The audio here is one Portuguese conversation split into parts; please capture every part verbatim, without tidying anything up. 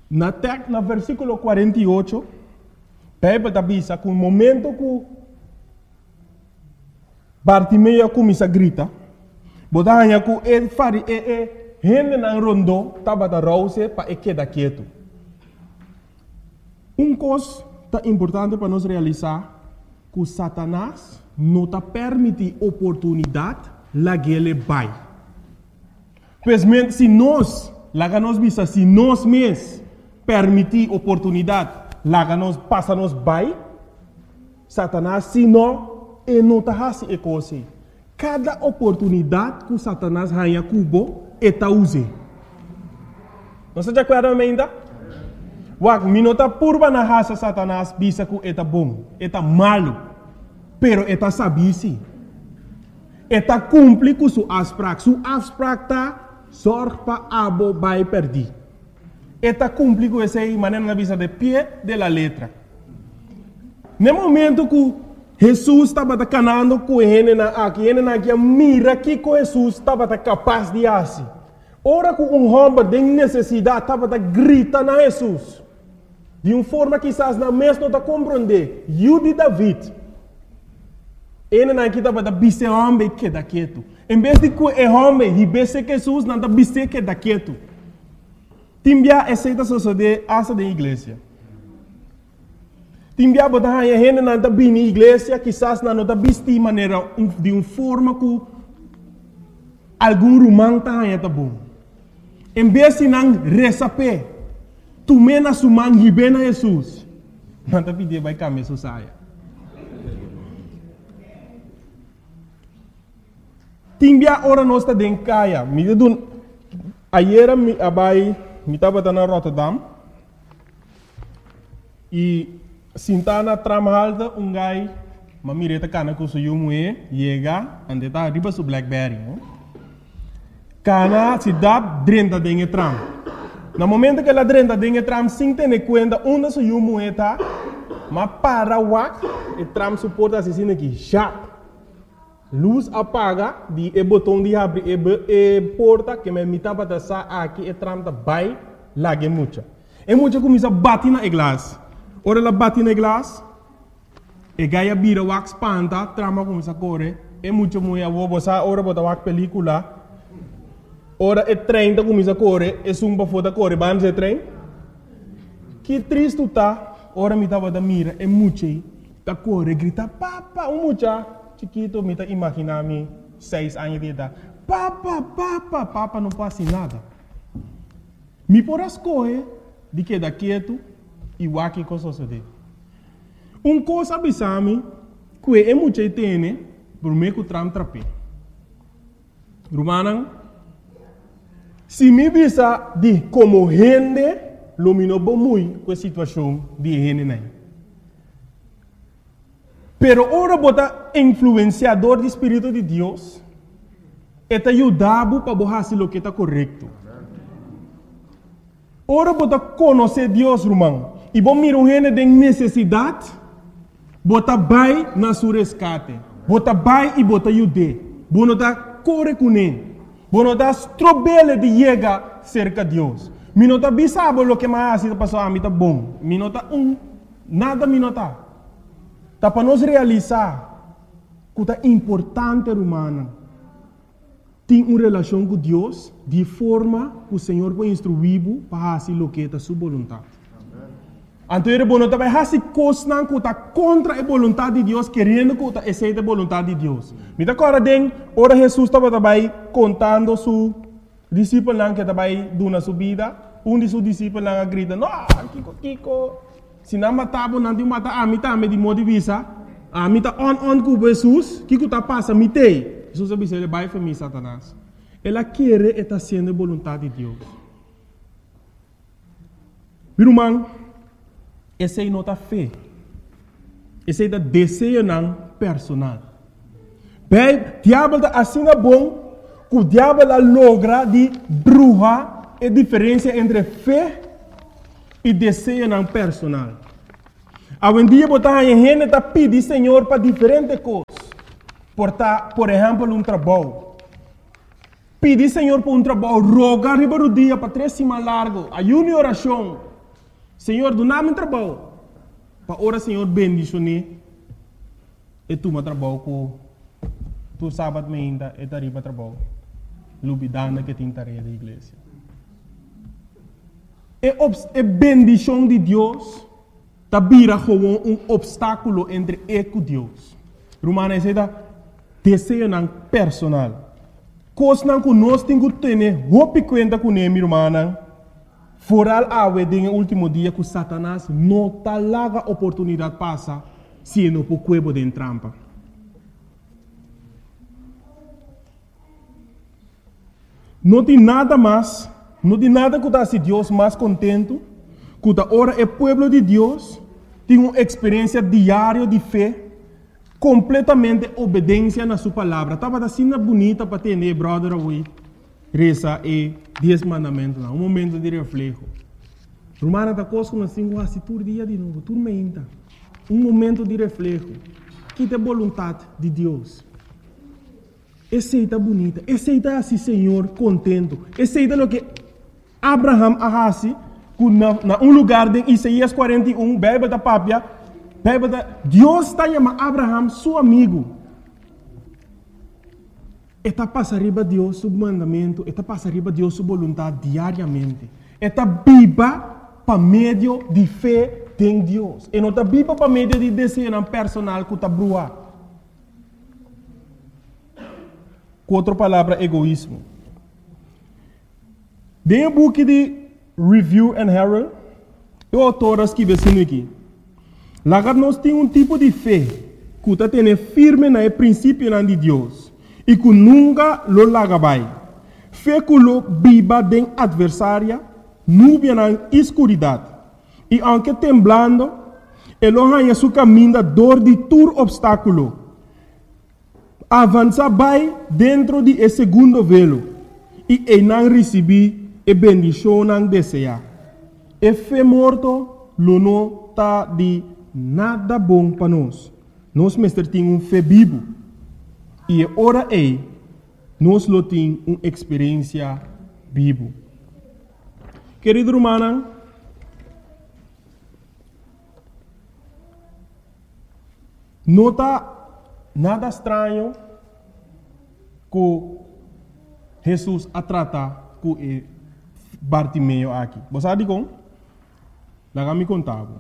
Na tek, na versículo quarenta e oito, Bíblia está dizendo que o momento que Bartimeu começa a gritar, botar que ele faz, e gente na rondo, estava a rouse para ele quedar quieto. Uma coisa importante para nós realizar, que Satanás não está permitindo oportunidade lá que ele vai. Pois se nós, lá que nós visa, se nós mesmos permitir oportunidade, lá que nós passa nos vai, Satanás, se não, ele não está fazendo a coisa. Cada oportunidade que Satanás ganha cubo, ele está usando. Não se acorda ainda? Wak, minota purba na raça Satanás, bisa que ele bom, ele malo, pero ele sabe sim. Ele cumpre com sua asprak, sua asprak está sorge para abo vai perder. Ele cumpre com essa maneira na visa de pé de la letra. No momento que Jesus estava canando com ele na aqui, ele na aqui mira que com Jesus estava capaz de fazer. Ora que um homem de necessidade estava grita na Jesus. De uma forma que quizás na mesma não está compreender. Eu de David. Ele não estava a dizer homem que está quieto. Em vez de que o homem ribesse que Jesus não está dizer que está quieto. Timbia aceita suceder essa da igreja. Timbia botar a gente não está bem na igreja, quizás não está visto de maneira de uma forma que algum romano está bom. Em vez de não receber tu mena sumang hibena Jesus. Manta pide vai kami so saya. Timbia ora nosta den kaya. Mi dun ayer mi abai mi tava na Rotterdam. E sintana tram halta um gai mamireta kana ko so yumue yega ande ta riba su Blackberry. Kana si dab drenta den tram. No momento que ela drenta dentro do tram, sem ter conta onde se o moeda, mas para o wak, o tram suporta assim aqui, já. Luz apaga, de o botão de abrir e porta que me mita para passar aqui, o tram tá vai lá que muita. E muita começa a bater na glass. Ora ela bate na glass, e gaia vira o wak espanta, trama começa a correr, e muita mulher vou botar ora botar wak película. Ora o trem começa a correr, e sumba foda correr, vamos o trem. Que triste está, ora me estava da mira, e mucha, tá corre, grita, papa, um mucha, chiquito, me tá imaginando seis anos de idade, papa, papa, papa, não passa nada. Me por as correr, de que da quieto, e o que coisa sucede. Um coisa abisame, que é mucha tem, por meio que o tram trape. Romanan, se me visa de como gente, lumino bom muito com a situação de gente nem. Pero ora bota influenciador do Espírito de Deus, eta ajudado para fazer o que está correto. Ora bota conhecer Deus, irmão, e bom mira um gente de necessidade, bota vai na sua resgate, bota vai e bota ajude, bota corre com ele. Bueno, das trobele de llegar cerca de Deus. Minota bisabo lo que mais está passando a mim tá bom. Minota um, nada minota. Tá para nós realizar que é importante, humana, ter uma relação com Deus de forma que o Senhor vai instruir para fazer o que é a sua vontade. Então, ele não vai fazer coisas que está contra a vontade de Deus, querendo que está aceita a vontade de Deus. Me dá agora, ora Jesus estava também contando seu discípulo que estava dando sua vida. Um de seus discípulos grita, não, Kiko, Kiko, se não matava, não te mata, a mim também de modo de vista, a mim está on, on com Jesus, Kiko está passando, me tem. Jesus disse, ele vai para mim, Satanás. Ela quer estar sendo a vontade de Deus. Meu irmão, essa é a nota fé. Essa é a desejo não personal. Bem, o diabo está assim bom, que o diabo logra de bruxa a diferença entre fé e desejo não personal. Hoje em dia, a gente está pedindo Senhor para diferentes coisas. Por, por exemplo, um trabalho. Pedir Senhor por um trabalho, rogar riba do dia para três semanas largo, ayuno e oração. Senhor, do nada trabalho. Para ora, Senhor, bendicione. E tu me trabalho com tu sábado me ainda e tariba trabalho. Lubidana que tem tarefa da igreja. É a bendição de Deus tá vira como um obstáculo entre eu e Deus. Romana é da desejo não personal. Coisa não que nós temos que ter, roupa conta com ele, irmã. Foral awe den último dia que Satanás não tá larga oportunidade passa se não por cuebo de trampa. Não tem nada mais, não tem nada que dá se Deus mais contento, que da hora o povo de Deus tem uma experiência diária de fé, completamente obediência na sua palavra. Estava assim bonita para ter, né, brother, away. Reza e dez mandamentos, um momento de reflexo. Romana da coisa assim, assim, todo dia de novo, tudo menta. Um momento de reflexo. Que tem vontade de Deus. Aceita bonita, aceita assim, Senhor, contento. Aceita o que Abraham arrasi, na, na um lugar de Isaías quarenta e um, bebe da papia, bebe da... Deus está chamando Abraham, seu amigo. Está passando arriba de Deus seu mandamento, está passando arriba de Deus sua vontade diariamente. Está viva para meio de fé em Deus. E não está viva para meio de desejo personal que está brua. Com outra palavra, egoísmo. Dentro do book de Review and Herald, o autor escreve assim aqui. Lá nós temos um tipo de fé que está tendo firme no princípio de Deus. E que nunca lo lagabai. Fé que lo viva den adversária, nubia na escuridade. E aunque temblando, ele arranha seu caminho dor de todo obstáculo. Avança vai dentro de esse segundo velo. E ele não recebe a bendição não deseja. E fé morto, lo não está de nada bom para nós. Nós, mestre, temos um fé vivo. E ora é, nós lo temos uma experiência viva. Querido irmão, não está nada estranho que Jesus a tratar com Bartimeu aqui. Você sabe como? Lá me contava.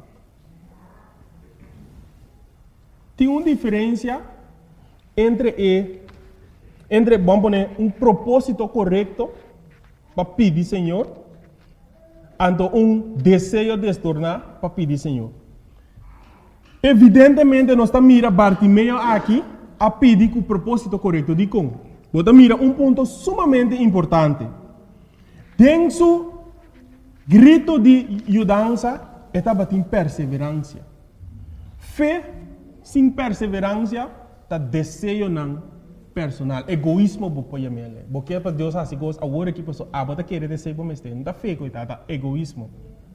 Tem uma diferença entre e, entre vamos poner um propósito correto para pedir Senhor, ante um desejo de se tornar para pedir Senhor. Evidentemente nós estamos mira Bartimeu aqui a pedir com o propósito correto de como. Você mira um ponto sumamente importante. Tem su grito de ajudança estava em perseverança. Fé sem perseverança tá desejo não personal, egoísmo bo poia mele. Porque para Deus assim gosta agora que pessoa abota querer desejo para mestre, não tá fé coitada, egoísmo.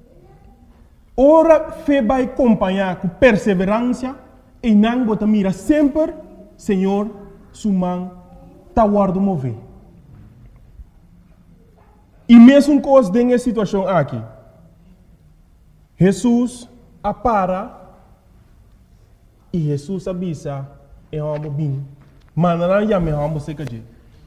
Ora fé vai acompanhar com perseverança e não bota mira sempre, Senhor, sumang tá guardo mover. E mesmo coisa dessa situação aqui, Jesus apara e Jesus avisa é um bem, mas não é me vamos ser que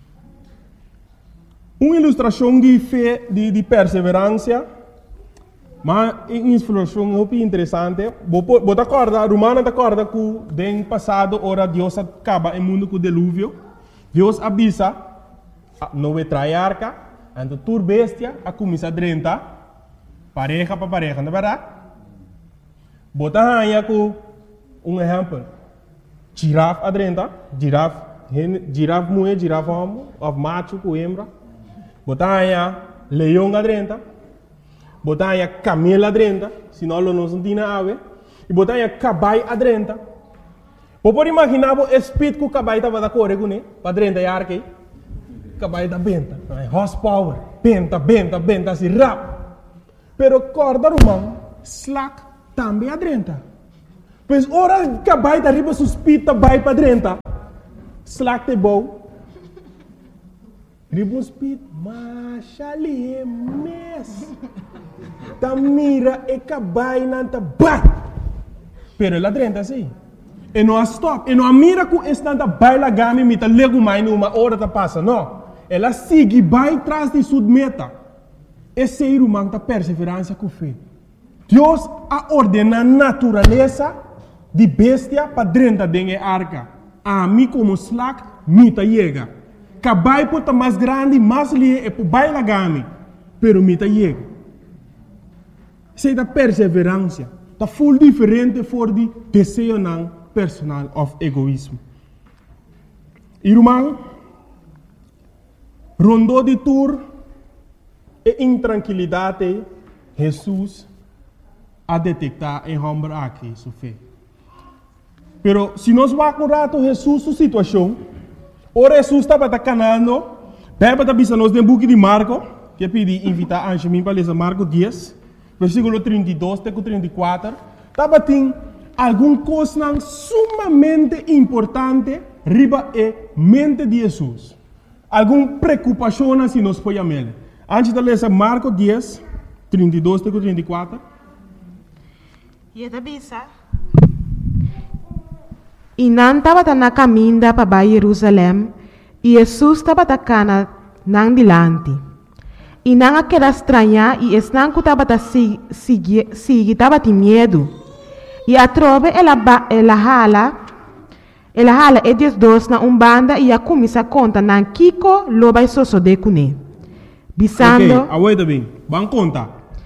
uma ilustração de fé, de, de perseverança, mas uma ilustração muito interessante. Você acorda, Romana acorda que no passado, ora Deus acaba o mundo com o dilúvio. Deus avisa, não vai trair arca, então tur bestia a começar a drentar, pareja para pareja, não é verdade? Você aí com um exemplo. Girafa adrenta, girafa, girafa mulher, girafa homem, of macho com hembra. Botanha leão adrenta, botanha camelo adrenta, senão não se tem ave. E botanha cabai adrenta. Você pode imaginar o espírito que o cabai estava da correr com ele, para adrenta e arque. Cabai da benta, horsepower, benta, benta, benta, assim rap. Pero corda romano, slack, também adrenta. Pois ora que vai da riba suspeita vai para dentro. Slack de bom. Ribun speed, machali mes. Ta mira e cabai nanta bat. Pero la trenta assim. E não stop. E não mira com esse nanta baila gami mita lego mais numa hora ta passa, não. Ela sigue vai atrás de sua meta. Esse ser humano ta perseverança com fé. Deus a ordena a natureza de bestia para dentro da arca. A mim como slack, mita chega. Cabai pota mais grande, mais lie e por baila gami. Pero mita chega. Sei da perseverança. Tá full diferente for de desejo não personal of egoísmo. Irmão, rondou de tour e intranquilidade, Jesus a detectar em homem aqui, sua fé. Pero se nós vamos um rato Jesus sua situação, ora Jesus estava canando, Bíblia está dizendo nos book de Marco, que pedi invitar a mim para ler Marco dez, versículo trinta e dois até trinta e quatro, estava tem alguma coisa sumamente importante riba e mente de Jesus. Alguma preocupação se nós foi a ele. Antes de ler Marco dez, trinta e dois até trinta e quatro. E da bisa. E não estava na caminho para Jerusalém, e Jesus estava na cana não dilante. E não aquela estranha, e não estava a seguir, estava de medo. E a trove, ela, ela hala, ela hala e diz dois na umbanda, e a começa a conta na Kiko, lo vai só de cune. Bisando. Ok, aguenta bem, vamos contar.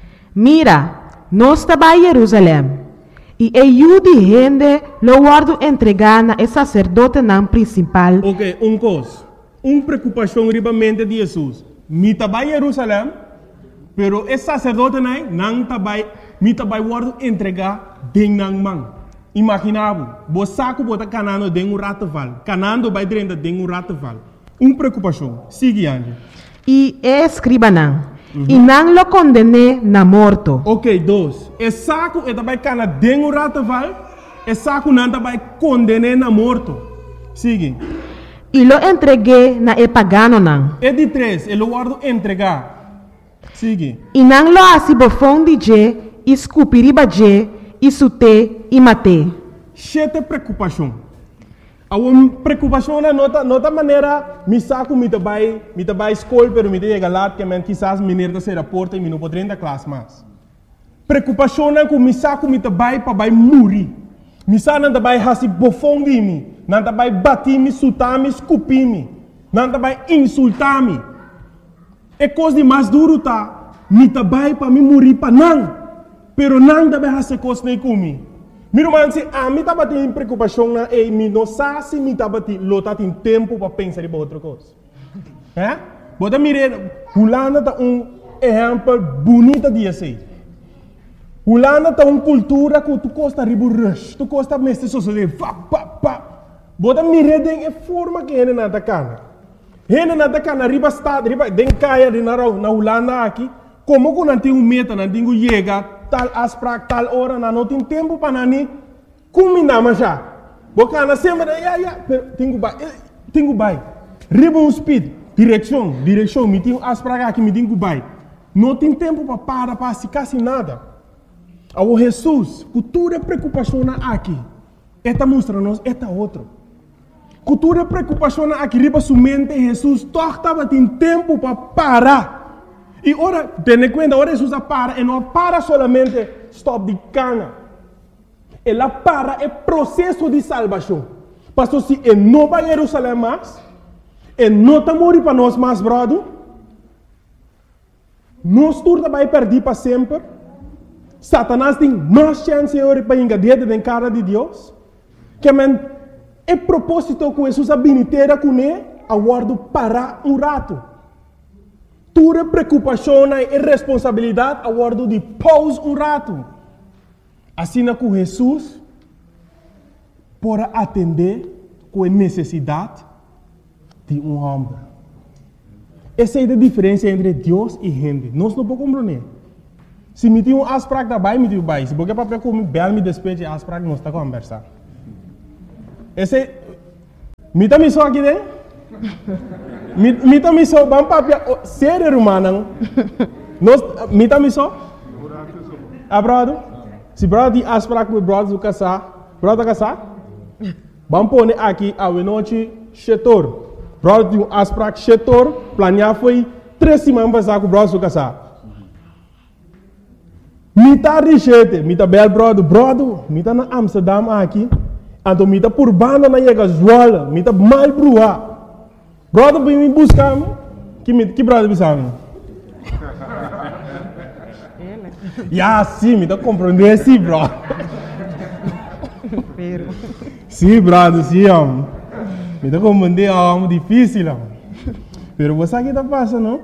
Mira, nós estava em Jerusalém. E eu de gente lo guardo entregar na sacerdote não principal. Ok, um coisa. Uma preocupação ribamente de Jesus. Me trabalho em Jerusalém, pero o sacerdote não trabalha, me trabalho guardo entregar de não mão. Imaginavo, você saco bota canando de um rataval, canando vai dentro de um rataval. Uma preocupação. Sigue ande. E escriba não. Uhum. E não lo condene na morto. Ok, dois. E saco é também cana de um rataval, e saco não também condene na morto. Sigue. E lo entreguei na e pagano não. E de três, ele guardo entregar. Sigue. E não lo asibofão de je, escupiriba je, e sute, e mate. Sete preocupação. A uma preocupação na nota, nota maneira, me saco, me trabalho, me trabalho escola, pero me chega lá, que man, quizás me nerda ser a porta e me não poderia entrar classe mais. Preocupação na que me saco, me trabalho para vai morrer. Me saco não trabalho hasi bofão de mim, não trabalho bater me, sutar me, escupir me, não trabalho insultar me. É coisa de mais duro tá, me trabalho para me morrer para não, pero não trabalho hasi coisa nem comigo. Meu irmão, se a mim estava tendo preocupação na e me não sabe se me estava tendo tempo para pensar em outra coisa. É? Bota mirar, Holanda tá um exemplo bonito de assim. Holanda tá uma cultura que tu gosta de rush, tu gosta de mestre social, pá, pá, pá. Bota mirar de forma que ele não tá cana. Ele não tá cana, riba estado, riba, den caia de na na Holanda aqui, como que não tem um meta, não tem um chega tal asprak tal hora na não tem tempo para nani combinar mas já boca na sempre ya ya tenho vai tenho vai riba um speed direção direção me tenho asprak aqui me tenho vai não tem tempo para para para se quase nada ao Jesus cultura preocupação aqui esta mostra nos esta outro cultura preocupação aqui riba sua mente Jesus torta tem tempo para parar. E ora, tenha conta, ora Jesus para, e não para solamente stop de cana. Ela para é processo de salvação. Pastor, se ele não vai a Jerusalém mais, ele não está morrendo para nós mais, brother, nós todos vai perder para sempre. Satanás tem mais chance para engadir dentro da cara de Deus. Que é propósito que Jesus habilitera com ele, aguardo parar um rato. Tua preocupação e responsabilidade a guardo de pause um rato. Assim que Jesus pode atender com a necessidade de um homem. Essa é a diferença entre Deus e gente. Nós não podemos compreender. Se me tem um asprak da bai, me tem um bai. Se você para comer bel me despeje asprak, nós está conversando. Esse me também só aqui dentro. Mita miso, bang papia, sério, irmão? Nós, mita miso? Abrado? Se brado de asprak com brado do casar, brado casar? Vamos pôr aqui a noite setor. Brado de asprak setor, planear foi três semanas passar com brado do casar. Mita richete, mita bel brado, brado, mita na Amsterdam aqui, então mita por banda na chega zoala, mita mal brua. Brado vem me buscar, que que brado bisamo? Ya, sim, me dá compreender, sim, bro. Sim, brado, sim, homem. Me dá compreender, é algo difícil, homem. Pero você aqui tá passando, não?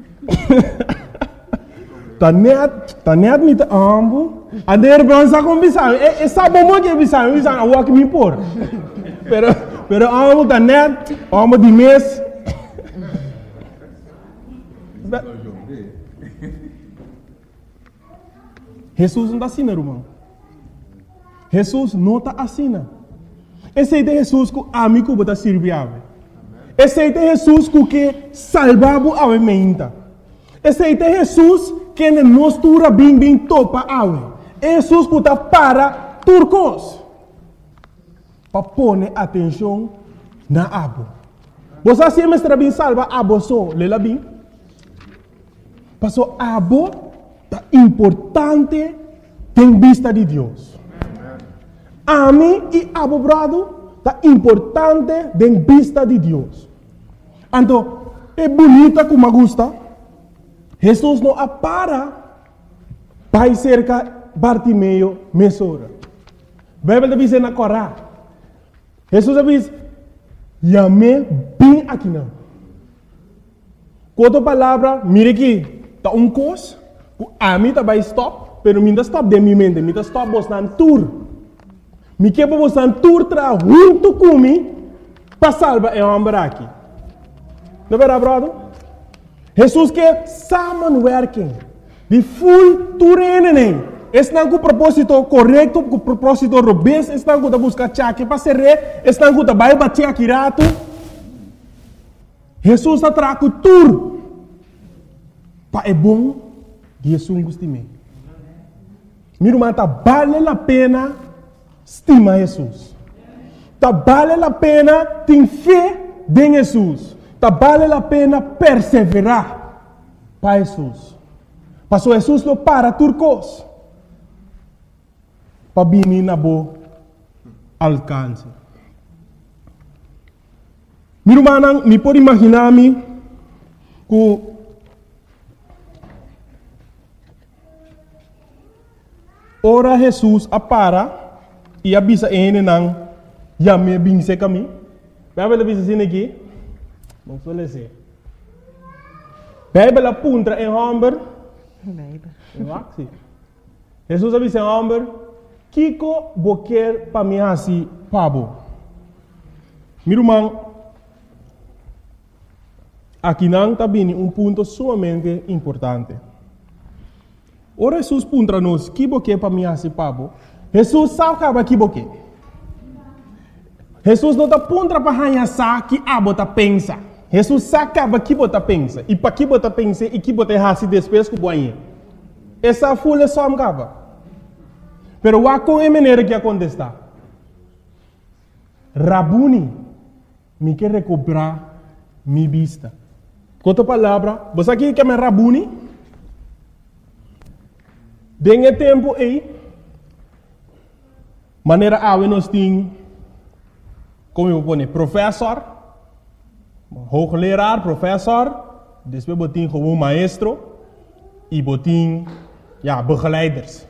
Tá net, tá net, me tá ambo. A der branca com bisamo. É sabe como que bisamo, bisamo, walk me por. Pero, pero ambo tá net, ambo de mês. Jesus não está assim, irmão. Jesus não está assim. Esse é Jesus que a mim que está servindo. Esse é Jesus que salvava a mente. Esse é Jesus que nos tura bem bem topa a Jesus que está para turcos. Para pôr atenção na abo. Você se mestra bem salva abo só, lela bem. Passou abo tá importante em vista de Deus. A mim e abo brado tá importante em vista de Deus. Então, é bonita como me gusta. Jesus não apara para cerca Bartimeu mesora. Bíblia diz na Corá. Jesus diz, "Yame bem aqui não." Outra palavra, mire aqui, tá um cos. A mim também stop, pero minha stop de minha mente, minha stop bostan tour. Me quebra bostan tour tra junto comigo para salvar é homem aqui. Não é verdade, brother? Jesus quer samenwerking, de full tourenen. Está com o propósito correto, com o propósito robusto, está com o buscar chaque para ser rei, está com o vai bater aqui rato. Jesus está trago tour. Para é bom. Jesus gosta de mim. Meu irmão, tá vale a pena estimar Jesus. Tá vale a pena ter fé em Jesus. Tá vale a pena perseverar para Jesus. Passou Jesus não para turcos. Para vir na boa alcance. Meu irmão, me pode imaginar-me que ora Jesus apara e avisa ele não já me bem se caminho. Vai ver avisa assim aqui. Não suele ser. Bíblia apunta em Humber. Bíblia. Jesus avisa em Humber. Kiko boquer para mim assim pabo. Meu irmão, aqui não está bem um ponto sumamente importante. Ora Jesus puntra nos que boque para mim assim pabo. Jesus sabe que boque. Jesus não está puntra para hanha sa que abo tá pensa. Jesus sabe que bota pensa e para que bota pensa e que bota hasi depois que boinha. Essa folha só me acaba. Pero wa com é maneira que acontece. Rabuni me quer recuperar mi vista. Com outra palavra, você aqui quer me Rabuni? Dengue tempo aí, maneira a nós temos, como eu vou dizer, professor, hoogleraar, professor, depois botin como maestro e botin, ja, begeleiders.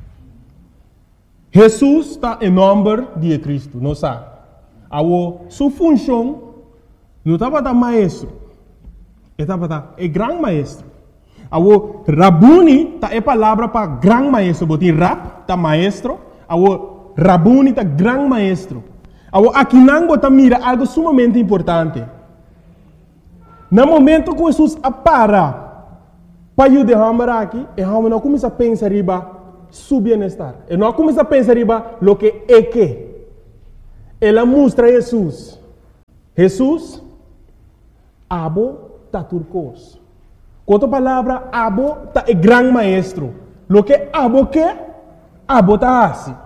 Jesus está em nome de Cristo, não sabe? A sua função não estava da maestro, estava da é grande maestro. Awo Rabuni ta é palavra para grande maestro, botin rap ta maestro, awo Rabuni ta grande maestro. Awo aqui não bota mira algo sumamente importante. No momento que Jesus apara para eu derramar aqui, e a não começa a pensar riba su bienestar. E não começa a pensar riba lo que é que. Ela mostra Jesus. Jesus abo ta turcos. Outra palavra, abo ta é gran maestro. Lo que abo que, abo ta assim.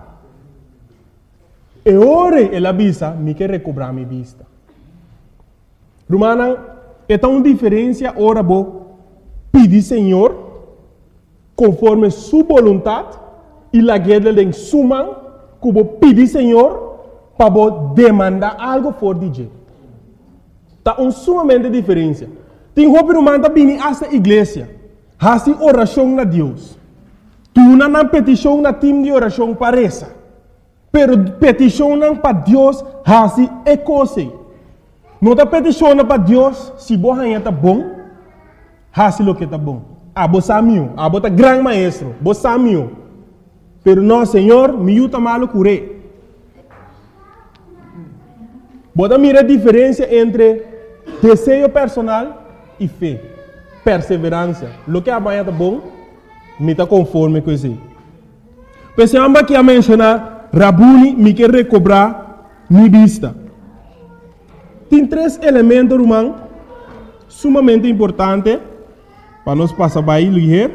E ore ela visa, me quer recobrar minha vista. Romana, é tão diferença ora bo pedir Senhor conforme sua vontade e la guerra de suma que bo pedir Senhor para bo demandar algo for de jeito. Tá um sumamente diferença. Tem roupa romana tá vindo esta igreja, hasi oração na Deus. Tu não na petição na time de oração parece. Pero peticionam para Deus, hasi é coisa. Não está peticionando para Deus, se você está bom, hasi lo que está bom. Ah, você é meu, ah, você é grande maestro, você é meu. Pero não, Senhor, me ajuda malo curé. Você mira a diferença entre desejo personal e fé, perseverança. Lo que amanhã está bom, me está conforme com isso. Pensamos que a mencionar Rabuni me quer recobrar minha vista. Tem três elementos, irmão, sumamente importantes para nós passar para aí, ligeiro.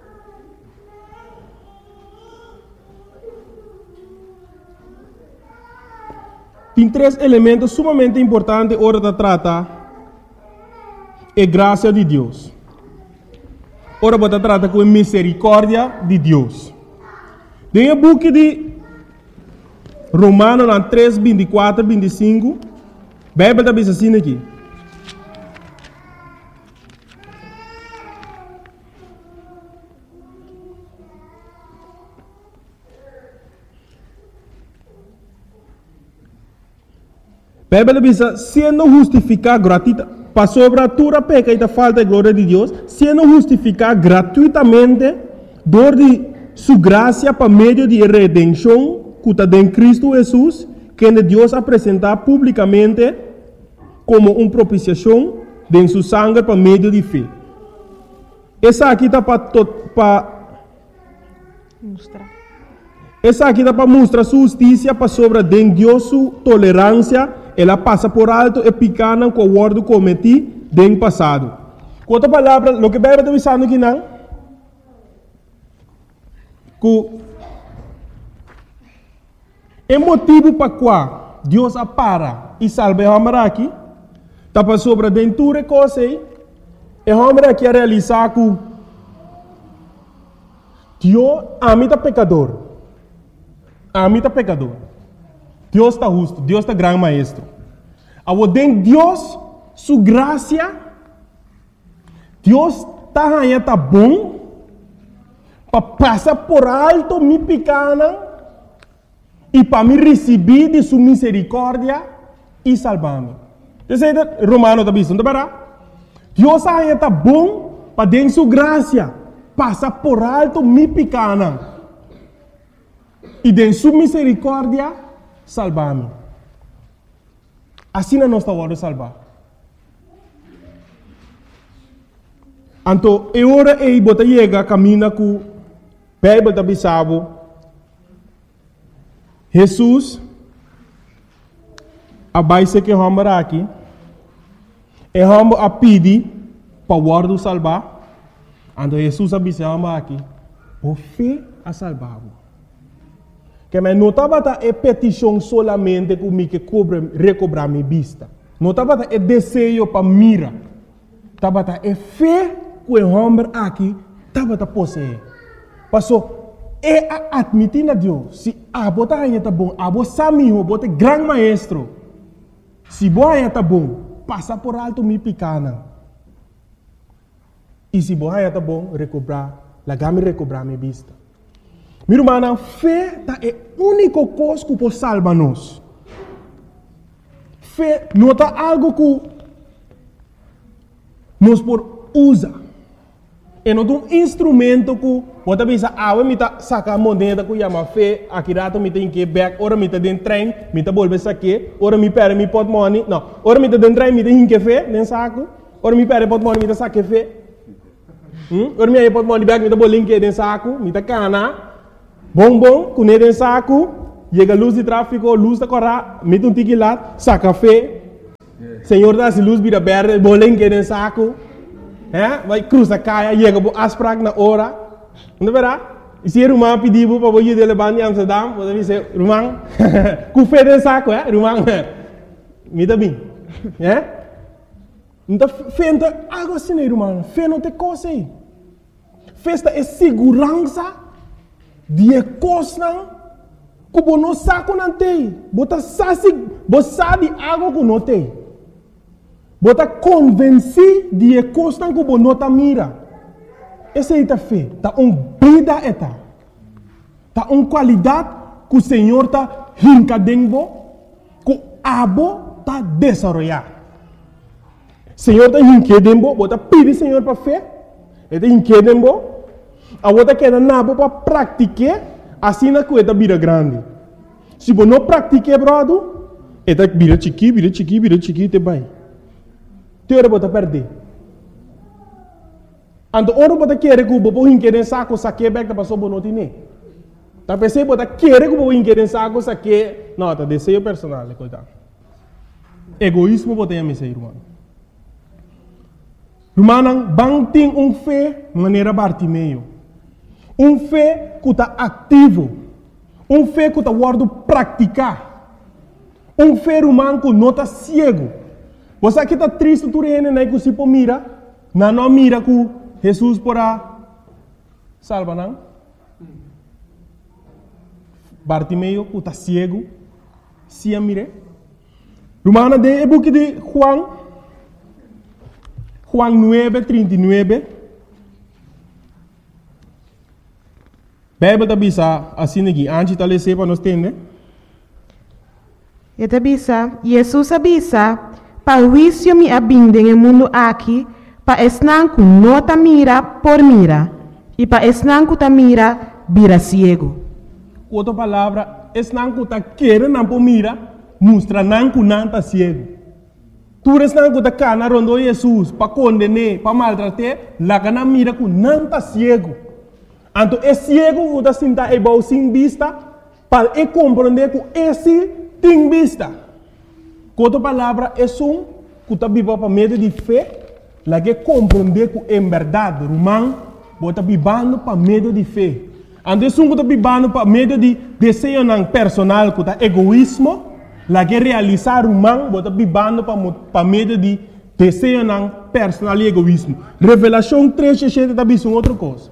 Tem três elementos sumamente importantes hora de tratar a graça de Deus. Ora, você trata com a misericórdia de Deus. Tem o book de Romano três, vinte e quatro, vinte e cinco. A Bíblia está assim aqui. A Bíblia diz, sendo justificado gratuitamente, para sobre a tua peca e a falta de glória de Deus, sendo justificado gratuitamente, por de sua graça, para meio de redenção, que está em Cristo Jesus, que Deus apresentar publicamente como uma propiciação de sua sangue para meio de fé. Essa aqui está para mostrar. Essa aqui está para mostrar sua justiça para sobre de Deus sua tolerância. Ela passa por alto e picana com o ordo cometido no passado. Com outra palavra, o que a Bíblia está dizendo aqui não? Que é motivo para qual Deus apara e salva o homem aqui, está para sobre a dentura coisa aí, e o homem aqui a realizar que Deus ama o pecador, ama o pecador. Deus está justo, Deus está grande maestro. Ao den Deus, sua graça, Deus está aí, está bom, para passar por alto me picana, e para me receber de sua misericórdia e salvar-me. Você é Romano está dizendo, não Deus está bom para dar sua graça, passar por alto me picana e de sua misericórdia salvar-me. Assim não está hora de salvar. Então, é hora de botar chega caminha com a Bíblia da Bissau. Jesus, a base que vamos aqui, é vamos a pedir para o ordo salvar. Então Jesus a base aqui, por fé a salvar. Que me não estava a petição solamente que me que cobre recobrar minha vista. Não estava a desejo para mira. Estava a fé que o homem aqui estava a possuir. Passou é admitir a Deus, se a bota ainda está bom, a bota samiho, bota grande maestro, se boa ainda está bom, passa por alto me picana. E se boa ainda está bom, recobrar, lagame recobrar minha vista. Meu irmão, fé é a única coisa que pode salvar-nos. Fé não é algo que nos pode usar. É um instrumento que pode pensar, ah, eu me sacar a moneda que chama fé, aqui rato me tem que back, ora me tem dentro trem, me tem volver saque, ora me perde me pot money, não, ora me tem dentro trem, me tem que fé, dentro saco, ora me perde pot money, me tem saque fé, hum, ora me aí pot money back, me tem bolinho dentro saco, me tem cana, bom bom, com dentro saco, chega luz de tráfego, luz da corra, me tem um tiki lá, saca fé, Senhor dá se luz vira verde, bolen que den saco. É? Vai cruza caia, chega pro asprak na hora. Não verá? E se Rumang pediu para você levar em Amsterdam, você dizer, Rumang, com fé den saco, é? Rumang, me dá bem. É? Então, fé não é algo assim, Rumang. Fé não tem coisa aí. Festa é segurança de coisa que você não sabe não tem. Você sabe algo que não tem. Você está convencido de coisa que você não está mira. Essa é a fé. Está uma vida eta. Está uma qualidade que o Senhor está rincadendo, que o abo está desenvolvendo. O Senhor está rincadendo, você pede o Senhor para fé. Ele está rincadendo. A outra queda nabo para praticar, assim na coisa vira grande. Se você não praticar, brother, ele vira chiqui, vira chiqui, vira chiqui, te vai. Teora você perder. Ando ora você quer que você hinque saco saque back da pessoa não tem. Tá pensando você quer que você hinque saco saque, não, tá desejo personal, coitado. Egoísmo você tem a missa, irmão. Irmão, bang tem um fé maneira Bartimeu. Um fé que está ativo. Um fé que está guardando praticar. Um fé humano que não está cego. Você que está triste, tu reina, né, que se pode mira, não não mira que Jesus porá salva, não? Bartimeu que está cego, se a mire. Romana de e book de Juan, Juan nueve, trinta y nueve. Bíblia bisa assim aqui, antes de ler para nós entender. E tabisa, Jesus abisa, para o juízo me abinde no mundo aqui, para esnanco não ta mira por mira, e para esnanco ta mira, vira ciego. Outra palavra, esnanco ta querer não por mira, mostra nanco não ta ciego. Tu esnanco ta cana rondo Jesus, para condenar, para maltratar, lá cana mira com não ta ciego. Então, é cego que está sentado e vai sem vista, para compreender que esse tem vista. Com outra palavra, é um que está vivendo para meio de fé, lá que compreender que é verdade, irmão, está vivendo para meio de fé. Então, é um que está vivendo para meio de desejo personal, que está egoísmo, lá que realizar irmão, está vivendo para meio de desejo personal e egoísmo. Revelação três, sete, está vivendo outra coisa.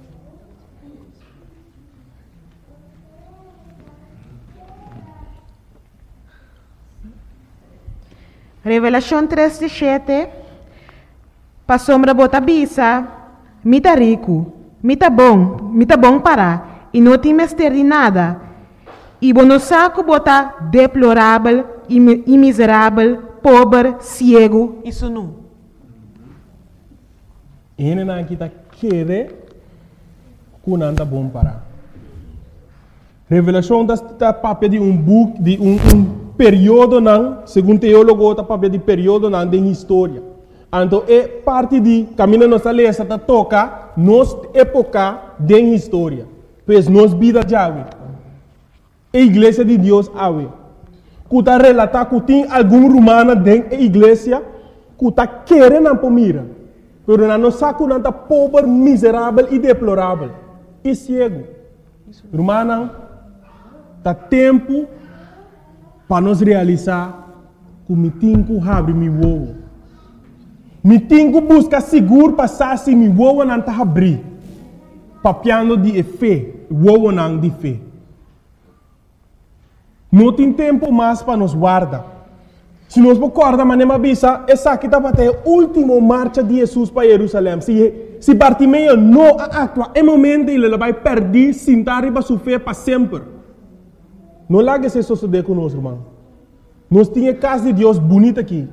Revelação três, sete. Pa sombra bota bisa, mita rico, mita bom, mita bom para, e não tem mestre de nada. E bono saco bota deplorável, e miserável, pobre, cego, isso não. Ele não está querendo que não está bom para. Revelação está papel de um book, de um, um período não, segundo teólogo, está papel de período não de história. Então é parte de caminho nossa lei está toca nos época de história. Pois nos vida de ave. A igreja de Deus ave. Que está relatar que tem algum romano dentro da igreja que está querendo por mira. Pero não sabe que está pobre, miserável e deplorável. E cego. Romano, está tempo para nós realizar que me tenho que abrir meu ovo. Me tenho que buscar seguro para sair meu ovo não está abrir. Papiando de fé, ovo não de fé. Não tem tempo mais para nos guardar. Se nós recordamos, mas não avisa, essa aqui está até a última marcha de Jesus para Jerusalém. Se, se Bartimeu não atua, é momento ele vai perder, sentar e sua fé para sempre. Não largue se suceder conosco, irmão. Nós temos casa de Deus bonita aqui.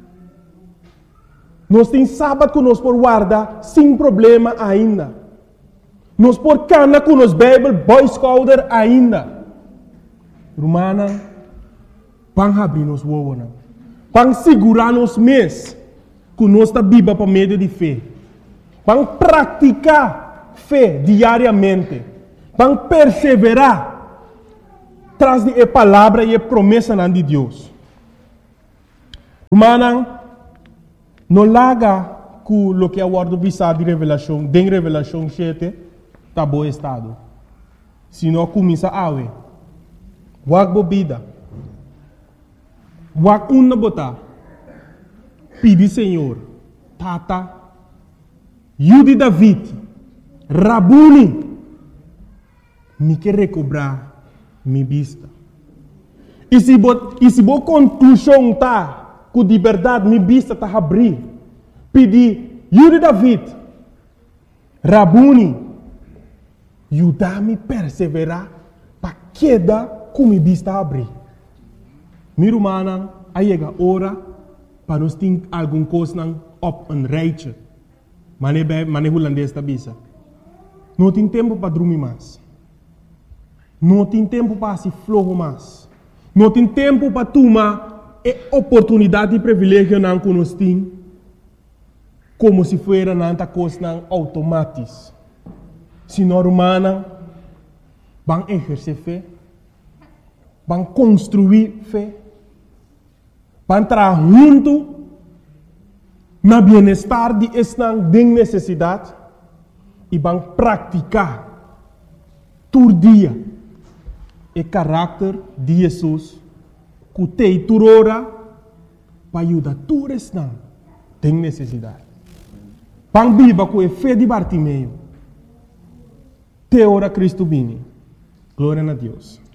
Nós temos sábado que nós por guardar sem problema ainda. Nós por cana com nos Bible, Boy Scouter ainda. Romana, vão abrir nos ovos. Vão segurar nos mês que nós está viva para meio de fé. Vão praticar fé diariamente. Vão perseverar traz de palavra e promessa de Deus. Manang, no laga ku lo que aguardo visar de revelação, de revelação sete, tá bom estado. Se não começa a awe, wag bobida, wag una bota, pedi Senhor, tata, Yudi David, Rabuni, me quer recobrar minha vista. E se bo, e se bo conclusão tá, com de verdade minha vista tá abrir, pedi Yudi David, Rabuni, ajudar-me a perseverar para queda com minha vista abrir. Meu irmão, aí chega a hora para nós ter alguma coisa op een rijtje. Manejo manejo holandês da bisa. Não tem tempo para dormir mais. Não tem tempo para se flojo mais. Não tem tempo para tomar a oportunidade e privilégio não que nós temos, como se fosse nanta coisa automática. Se nós humanos vão exercer fé, vão construir fé, vão trabalhar junto na bem-estar de esta necessidade e vão praticar todo dia o caráter de Jesus que tem turora para ajudar todos esta tem necessidade. Vão viver com a fé de Bartimeu. Te ora Cristo vini. Glória a Deus.